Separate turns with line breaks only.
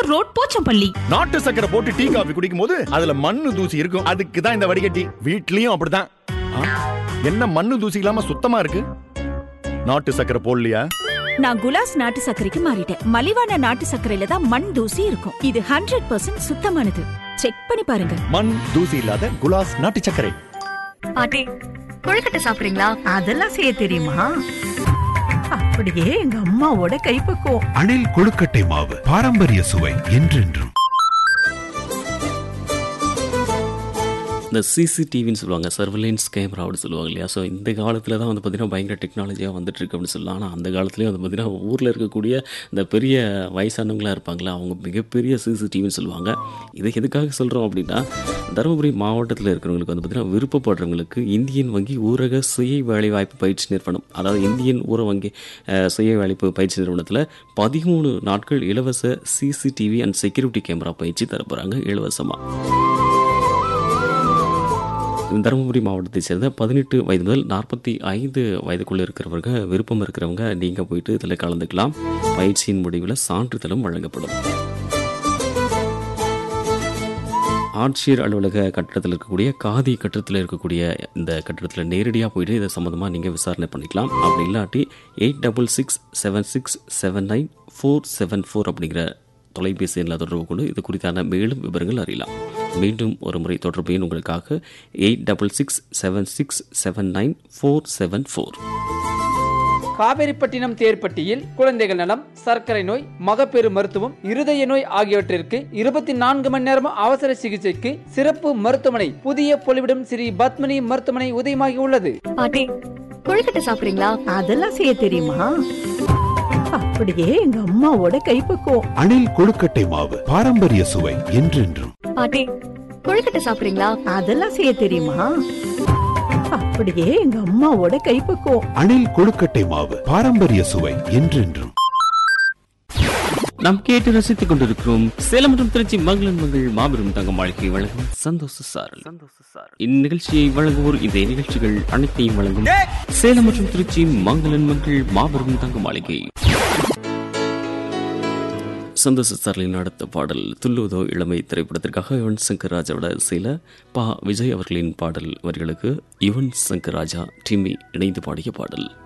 Tiruppur road Pochampalli.
நாட்டு சக்கரை போட்டு டீ காபி குடிக்கும் போது அதுல மண்ணு தூசி இருக்கும். அதுக்கு தான் இந்த வடிகட்டி. வீட்லயும் அப்படிதான். என்ன மண்ணு தூசி இல்லாம சுத்தமா இருக்கு? நாட்டு சக்கரை போடலையா?
நான் குலாஸ் நாட்டு சர்க்கரைக்கு மாறிட்டேன். மலிவான நாட்டு சர்க்கரையில தான் மண் தூசி இருக்கும். இது 100% சுத்தமானது. செக் பண்ணி பாருங்க.
மண் தூசி இல்லாத குலாஸ் நாட்டு சர்க்கரை.
பாட்டி, கொழுக்கட்டை சாப்பிடுறீங்களா?
அதெல்லாம் செய்ய தெரியுமா? அப்படியே எங்க அம்மாவோட கைப்பக்குவம்.
அணில் கொழுக்கட்டை மாவு, பாரம்பரிய சுவை என்றென்றும்.
இந்த சிசிடிவின்னு சொல்லுவாங்க, சர்வலைன்ஸ் கேமரா அப்படின்னு சொல்லுவாங்க இல்லையா. ஸோ இந்த காலத்தில் தான் வந்து பார்த்திங்கன்னா பயங்கர டெக்னாலஜியாக வந்துட்டுருக்கு அப்படின்னு சொல்லலாம். ஆனால் அந்த காலத்துலேயும் வந்து பார்த்திங்கன்னா ஊரில் இருக்கக்கூடிய இந்த பெரிய வயசானவங்களாக இருப்பாங்களே, அவங்க மிகப்பெரிய சிசிடிவின்னு சொல்லுவாங்க. இதை எதுக்காக சொல்கிறோம் அப்படின்னா, தருமபுரி மாவட்டத்தில் இருக்கிறவங்களுக்கு வந்து பார்த்திங்கன்னா விருப்பப்படுறவங்களுக்கு இந்தியன் வங்கி ஊரக சுய வேலைவாய்ப்பு பயிற்சி நிறுவனம், அதாவது இந்தியன் ஊர வங்கி சுய வேலைப்பு பயிற்சி நிறுவனத்தில் 13 நாட்கள் இலவச சிசிடிவி அண்ட் செக்யூரிட்டி கேமரா பயிற்சி தரப்போகிறாங்க இலவசமாக. தருமபுரி மாவட்டத்தை சேர்ந்த 18 வயது முதல் 45 வயதுக்குள்ளே இருக்கிறவங்க, விருப்பம் இருக்கிறவங்க நீங்கள் போயிட்டு இதில் கலந்துக்கலாம். பயிற்சியின் முடிவில் சான்றிதழும் வழங்கப்படும். ஆட்சியர் அலுவலக கட்டடத்தில் இருக்கக்கூடிய காதி கட்டடத்தில் இருக்கக்கூடிய இந்த கட்டடத்தில் நேரடியாக போயிட்டு இதை சம்மந்தமாக நீங்கள் விசாரணை பண்ணிக்கலாம். அப்படி இல்லாட்டி 86667679 அப்படிங்கிற தொலைபேசி எண்ணில் தொடர்பு கொண்டு இது குறித்தான மேலும் விவரங்கள் அறியலாம். மீண்டும் ஒரு முறை தொடர்பு எண் உங்களுக்காக 86667679
காவேரிப்பட்டினம் தேர்ப்பட்டியில் குழந்தைகள் நலம், சர்க்கரை நோய், மகப்பேறு மருத்துவம், இருதய நோய் ஆகியவற்றிற்கு 24 மணி நேரம் அவசர சிகிச்சைக்கு சிறப்பு மருத்துவமனை புதிய பொலிவிடம் ஸ்ரீ பத்மினி மருத்துவமனை உதயமாகி உள்ளது.
பாட்டி, கொழுக்கட்டை சாப்பிடுறீங்களா?
அதெல்லாம் செய்ய தெரியுமா? அப்படியே எங்க அம்மாவோட கைப்பக்குவம்.
அணில் கொழுக்கட்டை மாவு, பாரம்பரிய சுவை என்றென்றும்.
பாட்டி, கொழுக்கட்டை சாப்பிடுறீங்களா?
அதெல்லாம் செய்ய தெரியுமா? அப்படியே எங்க அம்மாவோட கைப்பக்குவம்.
அணில் கொழுக்கட்டை மாவு, பாரம்பரிய சுவை என்றென்றும்.
நாம் கேட்டு ரசித்துக் கொண்டிருக்கிறோம் சேலம் மற்றும் திருச்சி மங்களன் மங்கள் மாபெரும் தங்க மாளிகை வழங்கும் சந்தோஷ சாரல். இந்நிகழ்ச்சியை வழங்குவோர் இந்த நிகழ்ச்சிகள் அனைத்தையும் வழங்கும் சேலம் மற்றும் திருச்சி மங்களன் மங்கள் மாபெரும் தங்க மாளிகை. சந்தோஷ சாரலின் அடுத்த பாடல் துள்ளுவதோ இளமை திரைப்படத்திற்காக யுவன் சங்கர் ராஜாவோட சில விஜய் அவர்களின் பாடல் வரிகளுக்கு யுவன் சங்கர் ராஜா டிமி இணைந்து பாடிய பாடல்.